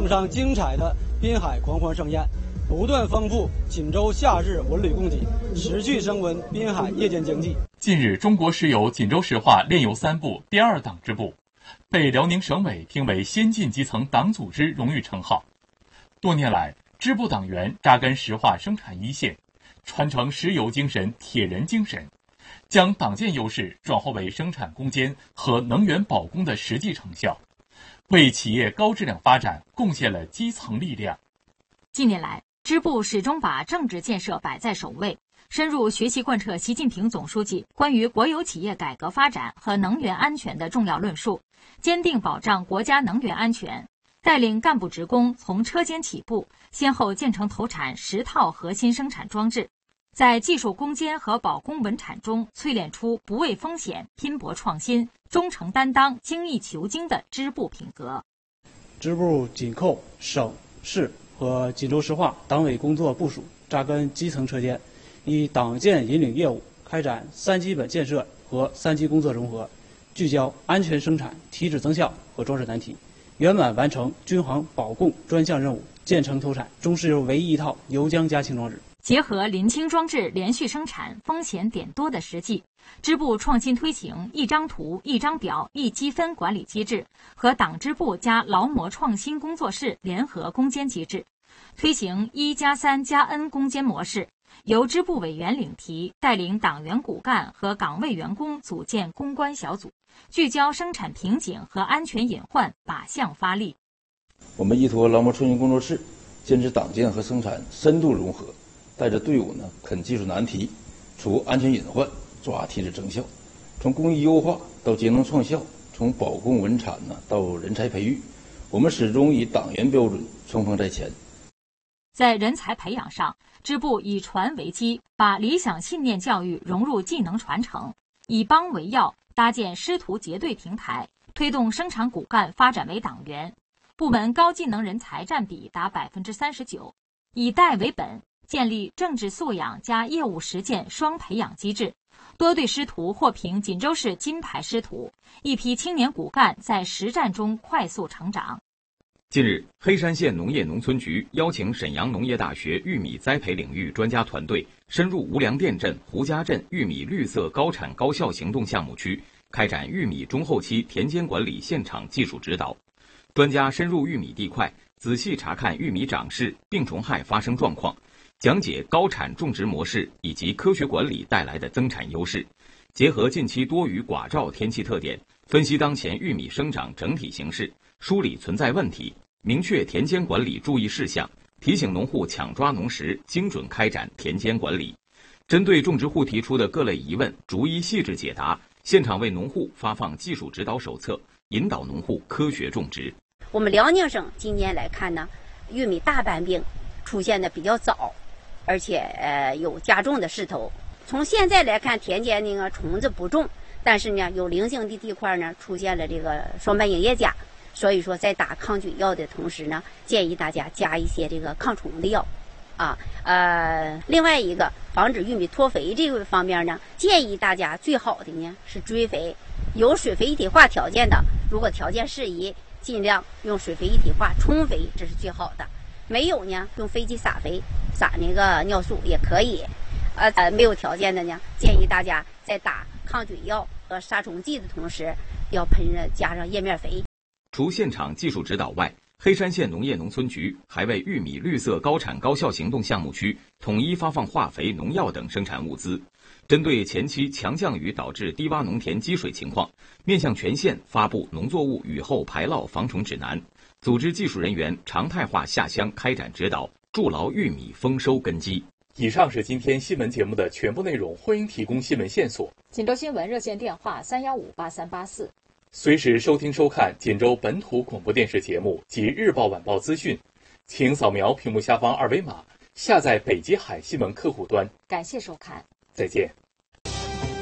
奉上精彩的滨海狂欢盛宴，不断丰富锦州夏日文旅供给，持续升温滨海夜间经济。 近日，中国石油锦州石化炼油3部第2党支部被辽宁省委评为先进基层党组织荣誉称号。多年来，支部党员扎根石化生产一线，传承石油精神、铁人精神，将党建优势转化为生产攻坚和能源保供的实际成效，为企业高质量发展贡献了基层力量。 近年来，支部始终把政治建设摆在首位，深入学习贯彻习近平总书记关于国有企业改革发展和能源安全的重要论述，坚定保障国家能源安全，带领干部职工从车间起步，先后建成投产10套核心生产装置，在技术攻坚和保供稳产中淬炼出不畏风险、拼搏创新、忠诚担当、精益求精的支部品格。 支部紧扣省市和锦州石化党委工作部署，扎根基层车间，以党建引领业务，开展3基本建设和3级工作融合，聚焦安全生产、提质增效和装置难题，圆满完成均衡保供专项任务，建成投产中石油唯一一套油浆加氢装置。 结合临清装置连续生产、风险点多的实际，支部创新推行一张图、一张表、一积分管理机制和党支部加劳模创新工作室联合攻坚机制，推行1+3+N 攻坚模式，由支部委员领提，带领党员骨干和岗位员工组建攻关小组，聚焦生产瓶颈和安全隐患，靶向发力。 我们依托劳模创新工作室，坚持党建和生产深度融合，带着队伍啃技术难题，除安全隐患，抓提质增效，从工艺优化到节能创效，从保供稳产到人才培育，我们始终以党员标准冲锋在前。 在人才培养上，支部以传为基，把理想信念教育融入技能传承，以帮为要，搭建师徒结对平台，推动生产骨干发展为党员，部门高技能人才占比达39%，以带为本，建立政治素养加业务实践双培养机制，多对师徒获评锦州市金牌师徒，一批青年骨干在实战中快速成长。 近日，黑山县农业农村局邀请沈阳农业大学玉米栽培领域专家团队深入无良店镇、胡家镇玉米绿色高产高效行动项目区，开展玉米中后期田间管理现场技术指导。专家深入玉米地块，仔细查看玉米长势、病虫害发生状况，讲解高产种植模式以及科学管理带来的增产优势，结合近期多雨寡滓天气特点，分析当前玉米生长整体形势，梳理存在问题，明确田间管理注意事项，提醒农户抢抓农时精准开展田间管理。针对种植户提出的各类疑问，逐一细致解答，现场为农户发放技术指导手册，引导农户科学种植。 我们辽宁省今年来看呢，玉米大斑病出现的比较早，而且有加重的势头。从现在来看，田间虫子不重，但是呢有零星的地块呢出现了这个双斑影叶甲，所以说在打抗菌药的同时呢，建议大家加一些这个抗虫的药另外一个防止玉米脱肥这个方面呢，建议大家最好的呢是追肥，有水肥一体化条件的，如果条件适宜，尽量用水肥一体化充肥，这是最好的。没有呢，用飞机撒肥，撒那个尿素也可以。没有条件的呢，建议大家在打抗菌药和杀虫剂的同时，要加上叶面肥。 除现场技术指导外，黑山县农业农村局还为玉米绿色高产高效行动项目区统一发放化肥、农药等生产物资。针对前期强降雨导致低洼农田积水情况，面向全县发布农作物雨后排涝防虫指南，组织技术人员常态化下乡开展指导，筑牢玉米丰收根基。 以上是今天新闻节目的全部内容，欢迎提供新闻线索。 锦州新闻热线电话3158384。 随时收听收看锦州本土广播电视节目及日报晚报资讯，请扫描屏幕下方2维码，下载北极海新闻客户端。 感谢收看， 再见。